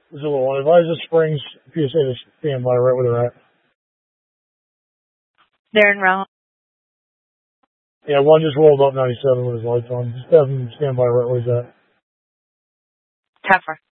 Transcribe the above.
There's a little one. Advisor Springs, PSA to stand by right where they're at. They're en route. Yeah, one just rolled up 97 with his lights on. Just have him stand by right where he's at. Tougher.